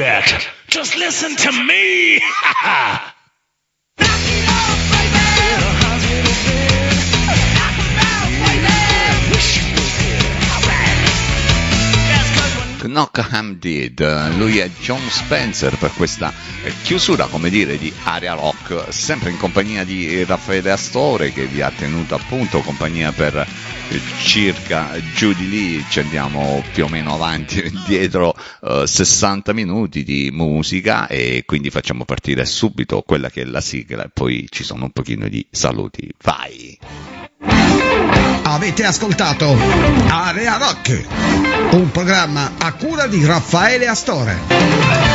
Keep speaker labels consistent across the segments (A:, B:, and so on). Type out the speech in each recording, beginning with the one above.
A: it. Just listen to me.
B: Knockham Did, lui è John Spencer per questa chiusura, come dire, di Area Rock, sempre in compagnia di Raffaele Astore, che vi ha tenuto appunto compagnia per circa giù di lì, ci andiamo più o meno avanti e indietro 60 minuti di musica, e quindi facciamo partire subito quella che è la sigla e poi ci sono un pochino di saluti. Vai!
C: Avete ascoltato Area Rock, un programma a cura di Raffaele Astore.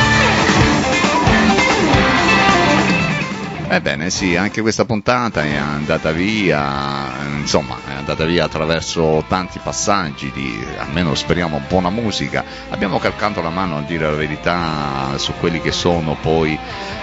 B: Ebbene sì, anche questa puntata è andata via, insomma, è andata via attraverso tanti passaggi di, almeno speriamo, buona musica. Abbiamo calcato la mano, a dire la verità, su quelli che sono poi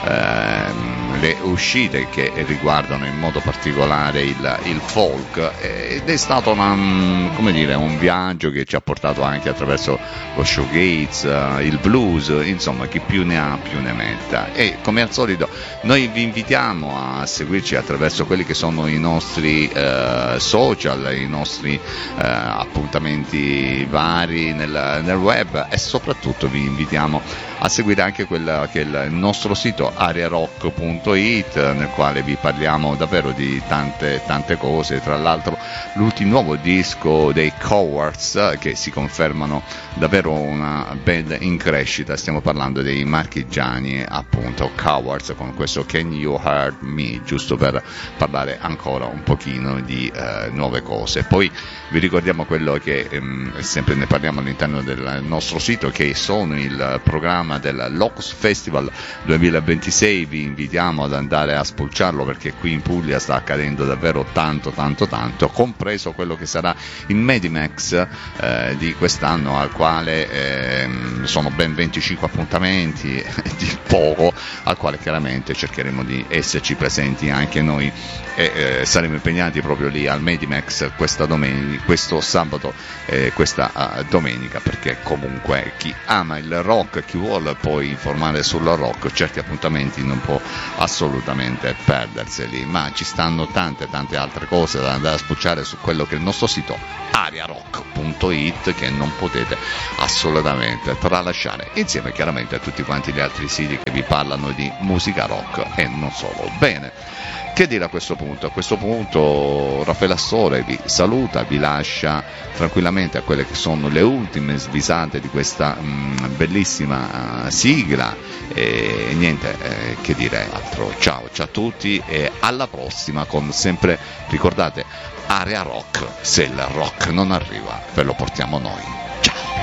B: le uscite che riguardano in modo particolare il folk, ed è stato come dire, un viaggio che ci ha portato anche attraverso lo shoegaze, il blues, insomma, chi più ne ha più ne metta. E come al solito noi vi invitiamo a seguirci attraverso quelli che sono i nostri social, i nostri appuntamenti vari nel web, e soprattutto vi invitiamo a seguire anche quella che è il nostro sito arearock.it, nel quale vi parliamo davvero di tante cose. Tra l'altro l'ultimo nuovo disco dei Cowards, che si confermano davvero una band in crescita, stiamo parlando dei marchigiani appunto Cowards, con questo Can You Hear Me, giusto per parlare ancora un pochino di nuove cose. Poi vi ricordiamo quello che sempre ne parliamo all'interno del nostro sito, che sono il programma del Locus Festival 2026. Vi invitiamo ad andare a spulciarlo, perché qui in Puglia sta accadendo davvero tanto, compreso quello che sarà il Medimax di quest'anno, al quale sono ben 25 appuntamenti di poco, al quale chiaramente cercheremo di esserci presenti anche noi, e saremo impegnati proprio lì al Medimax questo sabato e questa domenica, perché comunque chi ama il rock, chi vuole poi informare sul rock, certi appuntamenti non può assolutamente perderseli. Ma ci stanno tante altre cose da andare a spulciare su quello che è il nostro sito arearock.it, che non potete assolutamente tralasciare, insieme chiaramente a tutti quanti gli altri siti che vi parlano di musica rock e non solo. Bene, che dire a questo punto? A questo punto Raffaele Astore vi saluta, vi lascia tranquillamente a quelle che sono le ultime svisate di questa bellissima sigla, e niente che dire altro. Ciao a tutti e alla prossima, con sempre, ricordate, Area Rock. Se il rock non arriva, ve lo portiamo noi. Ciao.